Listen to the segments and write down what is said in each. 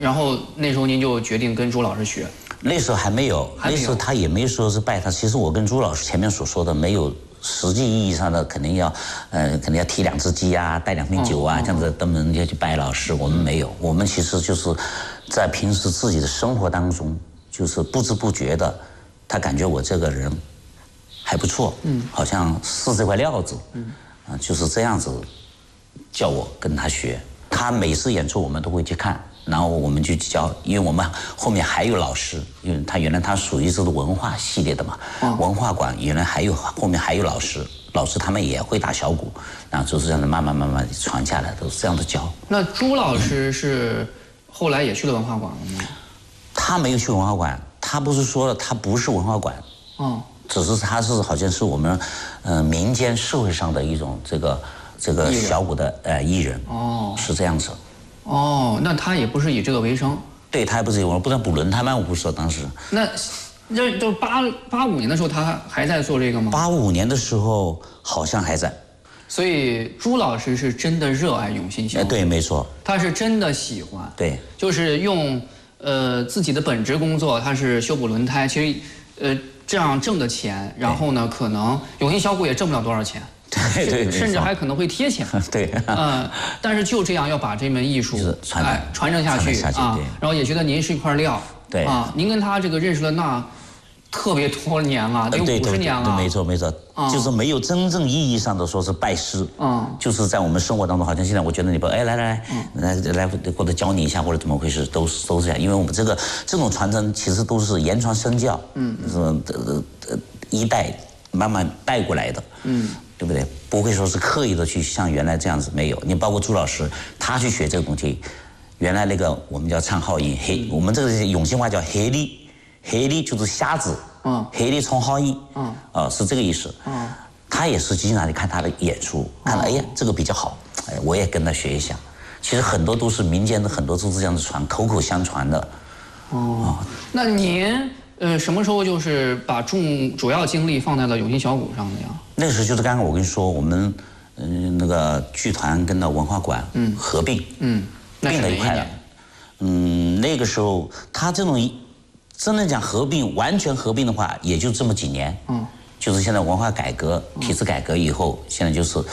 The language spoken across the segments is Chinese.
然后那时候您就决定跟朱老师学。 那时候还没有，那时候他也没说是拜他。其实我跟朱老师前面所说的没有实际意义上的，肯定要提2只鸡啊，带2瓶酒啊，这样子登门要去拜老师。我们没有，我们其实就是在平时自己的生活当中，就是不知不觉的，他感觉我这个人还不错，好像是这块料子，就是这样子叫我跟他学。他每次演出我们都会去看。然后我们就教，因为我们后面还有老师，因为他原来他属于这个文化系列的嘛，文化馆原来后面还有老师他们也会打小鼓，然后就是这样的慢慢传下来，都是这样的教。 那朱老师是后来也去了文化馆了吗？ 他没有去文化馆，他不是说了他不是文化馆，只是他是好像是我们民间社会上的一种这个小鼓的艺人，是这样子。 那他也不是以这个为生。 对，他也不是我不知道补轮胎吗？我不说当时。 那就85年的时候，他还在做这个吗 ？85年的时候好像还在。 所以朱老师是真的热爱永新小鼓。 对，没错。 他是真的喜欢。 对。 就是用自己的本职工作，他是修补轮胎，其实这样挣的钱，然后呢，可能永新小鼓也挣不了多少钱。 对， 甚至还可能会贴钱。 对， 但是就这样要把这门艺术传承下去啊， 然后也觉得您是一块料。 对啊，您跟他这个认识了那特别多年了，有50年了。 没错，就是没有真正意义上的说是拜师。就是在我们生活当中，好像现在我觉得你不来，或者教你一下，或者怎么回事，都是这样。因为我们这种传承其实都是言传身教，一代慢慢带过来的。对不对？不会说是刻意的去像原来这样子，没有。你包括朱老师，他去学这个东西，原来那个我们叫唱号音，我们这个永兴话叫黑哩就是瞎子，黑哩唱号音，是这个意思。他也是经常去看他的演出，看到哎呀这个比较好，哎我也跟他学一下。其实很多都是民间的，很多都是这样子传，口口相传的。 那您什么时候就是把主要精力放在了永新小鼓上的呀？ 那个时候就是刚刚我跟你说，我们那个剧团跟那文化馆合并，并了一块了。那个时候他这种真的讲合并，完全合并的话，也就这么几年。就是现在文化改革、体制改革以后，现在就是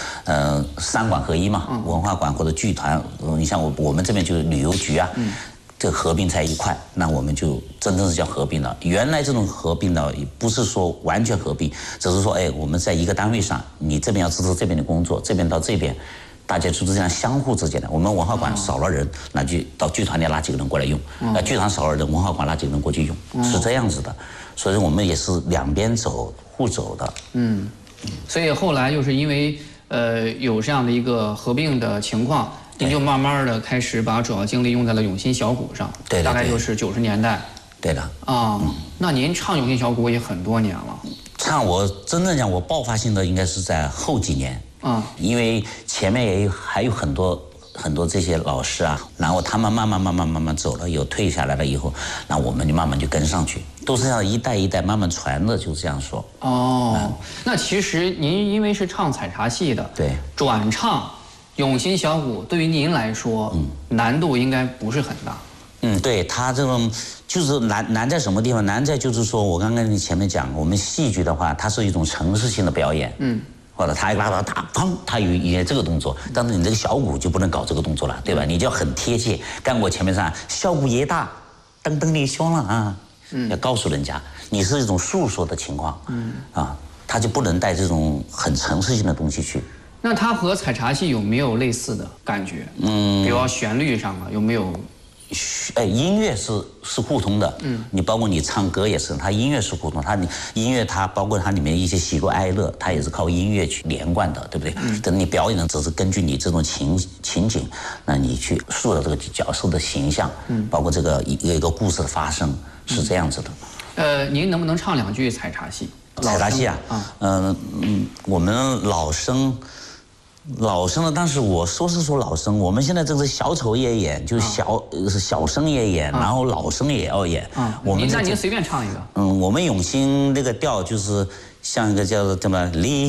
3馆合一嘛，文化馆或者剧团，你像我们这边就是旅游局啊。这合并在一块，那我们就真正是叫合并了。原来这种合并呢，也不是说完全合并，只是说，哎，我们在一个单位上，你这边要支持这边的工作，这边到这边，大家就是这样相互之间的。我们文化馆少了人，那就到剧团里拉几个人过来用；那剧团少了人，文化馆拉几个人过去用，是这样子的。所以我们也是两边走，互走的。 所以后来就是因为有这样的一个合并的情况。您就慢慢的开始把主要精力用在了永新小鼓上， 对， 大概就是90年代。 对的。 那您唱永新小鼓也很多年了。 唱我真正讲我爆发性的应该是在后几年。因为前面还有很多这些老师啊，然后他们慢慢走了，有退下来了以后，那我们就慢慢就跟上去，都是这样一代一代慢慢传的，就这样说。 那其实您因为是唱采茶戏的， 对， 转唱永新小鼓对于您来说，难度应该不是很大。 对，他这种就是难在什么地方？难在就是说我刚刚跟你前面讲，我们戏剧的话，它是一种程式性的表演。或者他一拉到打，砰，他有一些这个动作，但是你这个小鼓就不能搞这个动作了，对吧？你就要很贴切。刚我前面上小鼓也大，噔噔你凶了啊，要告诉人家你是一种诉说的情况。他就不能带这种很程式性的东西去。 那它和采茶戏有没有类似的感觉？比如说旋律上啊，有没有？ 音乐是互通的。你包括你唱歌也是，它音乐是互通，音乐它包括它里面一些喜怒哀乐，它也是靠音乐去连贯的，对不对？等你表演的只是根据你这种情景，那你去塑造这个角色的形象，包括这个一个故事的发生，是这样子的。 您能不能唱2句采茶戏？ 采茶戏啊，我们老生的，但是我说老生，我们现在这是小丑也演，就小生也演，然后老生也要演。 那您随便唱一个。 我们永兴那个调就是像一个叫什么